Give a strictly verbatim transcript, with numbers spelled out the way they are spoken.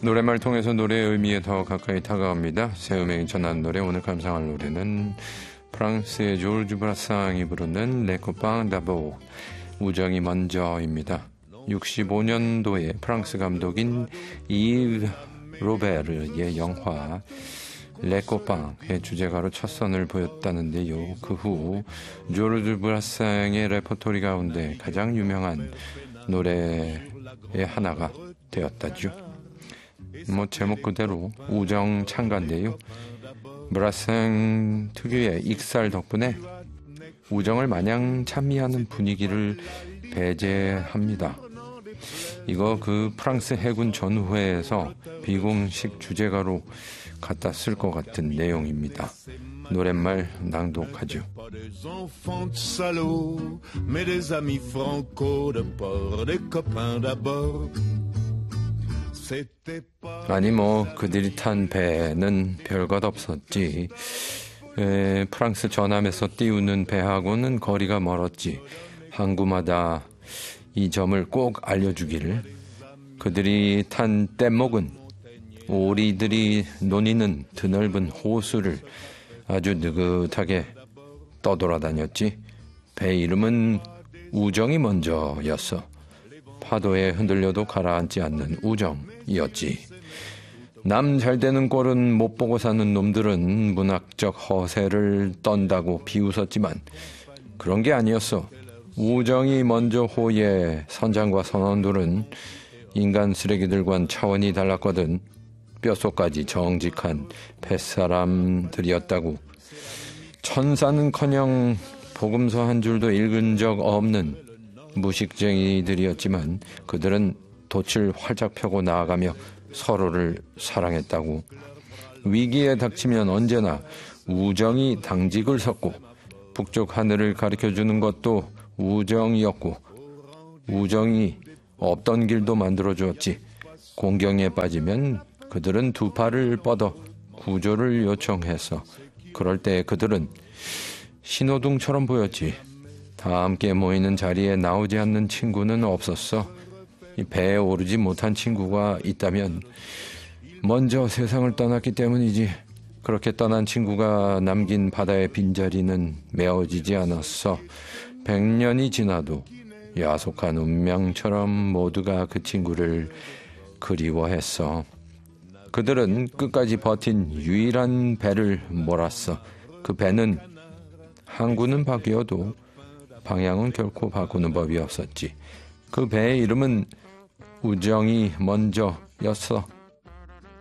노랫말 통해서 노래의 의미에 더 가까이 다가갑니다. 새 음악이 전하는 노래, 오늘 감상할 노래는 프랑스의 조르주 브라상이 부르는 레코팡 다보, 우정이 먼저입니다. 육십오 년도에 프랑스 감독인 이브 로베르의 영화 레코팡의 주제가로 첫 선을 보였다는데요. 그 후 조르주 브라상의 레퍼토리 가운데 가장 유명한 노래의 하나가 되었다죠. 뭐 제목 그대로 우정 찬가인데요. 브라상 특유의 익살 덕분에 우정을 마냥 찬미하는 분위기를 배제합니다. 이거 그 프랑스 해군 전후회에서 비공식 주제가로 갖다 쓸 것 같은 내용입니다. 노랫말 낭독하죠. 아니 뭐 그들이 탄 배는 별것 없었지. 에, 프랑스 전함에서 띄우는 배하고는 거리가 멀었지. 항구마다 이 점을 꼭 알려주기를. 그들이 탄 뗏목은 오리들이 노니는 드넓은 호수를 아주 느긋하게 떠돌아다녔지. 배 이름은 우정이 먼저였어. 파도에 흔들려도 가라앉지 않는 우정이었지. 남 잘되는 꼴은 못 보고 사는 놈들은 문학적 허세를 떤다고 비웃었지만 그런 게 아니었어. 우정이 먼저 호의 선장과 선원들은 인간 쓰레기들과는 차원이 달랐거든. 뼛속까지 정직한 뱃사람들이었다고. 천사는커녕 복음서 한 줄도 읽은 적 없는 무식쟁이들이었지만 그들은 돛을 활짝 펴고 나아가며 서로를 사랑했다고. 위기에 닥치면 언제나 우정이 당직을 섰고 북쪽 하늘을 가리켜주는 것도 우정이었고 우정이 없던 길도 만들어주었지. 공경에 빠지면 그들은 두 팔을 뻗어 구조를 요청했어. 그럴 때 그들은 신호등처럼 보였지. 다 함께 모이는 자리에 나오지 않는 친구는 없었어. 이 배에 오르지 못한 친구가 있다면 먼저 세상을 떠났기 때문이지. 그렇게 떠난 친구가 남긴 바다의 빈자리는 메워지지 않았어. 백년이 지나도 야속한 운명처럼 모두가 그 친구를 그리워했어. 그들은 끝까지 버틴 유일한 배를 몰았어. 그 배는 항구는 바뀌어도 방향은 결코 바꾸는 법이 없었지. 그 배의 이름은 우정이 먼저였어.